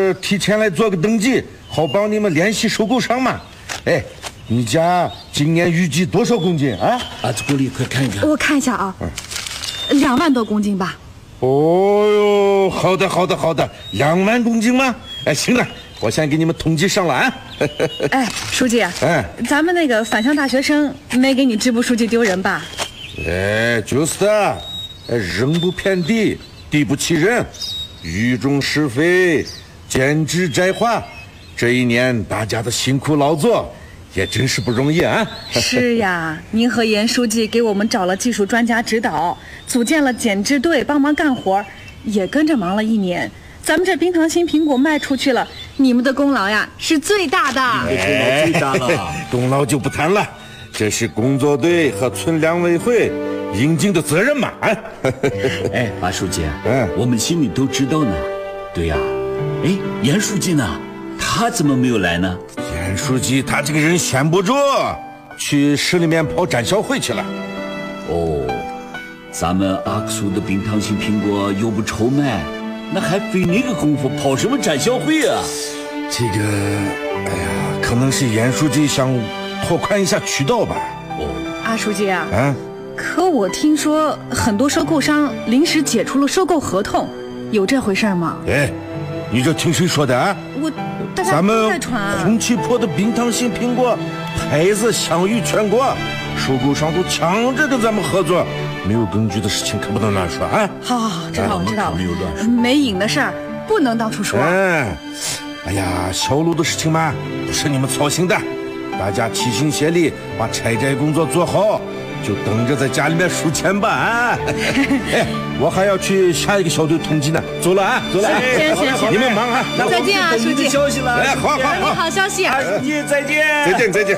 是提前来做个登记，好帮你们联系收购商嘛。哎，你家今年预计多少公斤啊？ 子锅里快看一看。 我看一下啊，2万多公斤吧。 哦哟，好的，2万公斤吗？哎，行了，我先给你们统计上了啊。 哎，书记，咱们那个返乡大学生没给你支部书记丢人吧？ 哎，就是的，人不偏地，地不欺人，语重是非，减脂摘化。这一年大家的辛苦劳作，也真是不容易啊。 是呀，您和严书记给我们找了技术专家指导，组建了减脂队帮忙干活，也跟着忙了1年。咱们这冰糖心苹果卖出去了，你们的功劳呀是最大的。 最大了， 功劳就不谈了，这是工作队和村粮委会应尽的责任嘛。 哎，马书记，我们心里都知道呢。对呀，哎，严书记呢？他怎么没有来呢？ 严书记他这个人闲不住，去市里面跑展销会去了。 哦，咱们阿克苏的冰糖心苹果又不愁卖，那还费那个功夫跑什么展销会啊？ 这个，哎呀，可能是严书记想拓宽一下渠道吧。 阿书记啊，可我听说很多收购商临时解除了收购合同，有这回事吗？ 哎，你这听谁说的啊？咱们红旗坡的冰糖心苹果牌子享誉全国，收购商都抢着跟咱们合作，没有根据的事情可不能乱说啊！ 好，知道了，没影的事儿不能到处说。 哎呀，销路的事情嘛，不是你们操心的，大家齐心协力把拆摘工作做好，就等着在家里面数钱吧啊！哎，我还要去下一个小队统计呢，走了啊，走了。 行， 你们忙啊！ 再见啊，书记。 消息了。 哎，好， 好消息。 书记再见。 再见。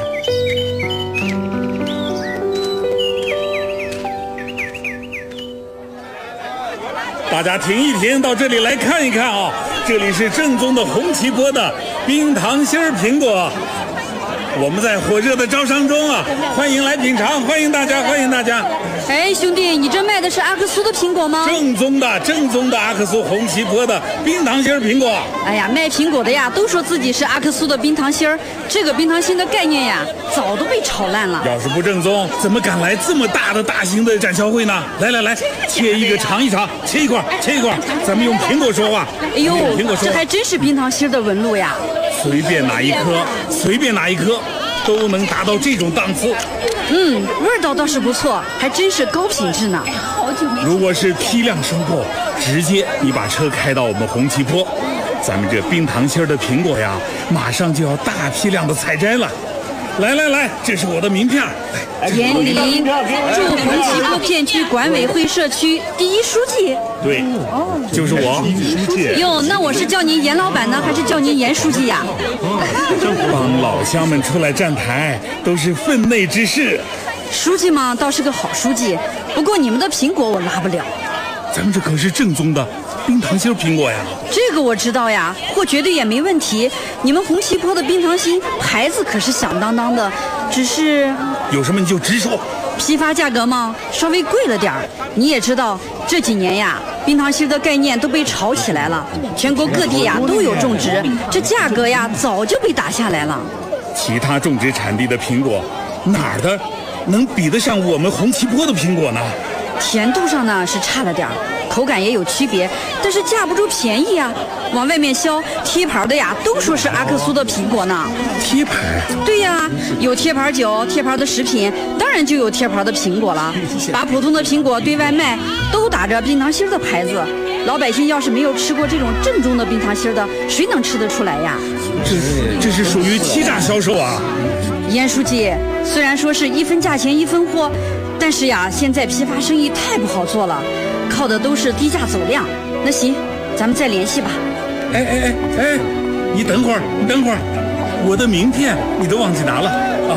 大家停一停，到这里来看一看啊！这里是正宗的红旗坡的冰糖心苹果。我们在火热的招商中啊，欢迎来品尝，欢迎大家。 哎，兄弟，你这卖的是阿克苏的苹果吗？ 正宗的阿克苏红旗坡的冰糖心苹果。 哎呀，卖苹果的呀，都说自己是阿克苏的冰糖心儿，这个冰糖心的概念呀，早都被炒烂了。 要是不正宗，怎么敢来这么大型的展销会呢？来，切一个尝一尝，切一块，咱们用苹果说话。 哎呦，这还真是冰糖心的纹路呀！ 随便哪一颗都能达到这种档次。 味道倒是不错，还真是高品质呢。 如果是批量收购，直接你把车开到我们红旗坡，咱们这冰糖心的苹果呀，马上就要大批量的采摘了。来，这是我的名片。 严林，驻红旗坡片区管委会社区第1书记。 对，就是我。书记。 哟，那我是叫您严老板呢，还是叫您严书记呀？ 帮老乡们出来站台，都是分内之事。 书记嘛，倒是个好书记，不过你们的苹果我拉不了。 咱们这可是正宗的冰糖心苹果呀！ 这个我知道呀，货绝对也没问题。你们红旗坡的冰糖心牌子可是响当当的，只是有什么你就直说。 批发价格嘛，稍微贵了点儿。你也知道，这几年呀，冰糖心的概念都被炒起来了，全国各地呀都有种植，这价格呀早就被打下来了。 其他种植产地的苹果，哪儿的能比得上我们红旗坡的苹果呢？ 甜度上呢是差了点儿，口感也有区别，但是架不住便宜啊。往外面销贴牌的呀，都说是阿克苏的苹果呢。 贴牌？ 对呀，有贴牌酒、贴牌的食品，当然就有贴牌的苹果了。把普通的苹果对外卖，都打着冰糖心的牌子。老百姓要是没有吃过这种正宗的冰糖心的，谁能吃得出来呀？ 这是属于欺诈销售啊！ 严书记，虽然说是1分价钱1分货，但是呀，现在批发生意太不好做了，靠的都是低价走量。那行，咱们再联系吧。 哎，你等会儿，我的名片你都忘记拿了啊！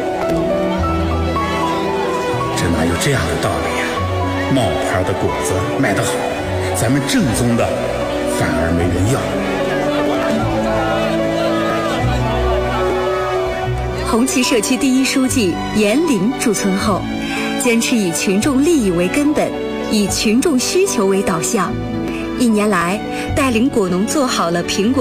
这哪有这样的道理呀？冒牌的果子卖得好，咱们正宗的反而没人要。 红旗社区第1书记严林驻村后，坚持以群众利益为根本，以群众需求为导向。1年来，带领果农做好了苹果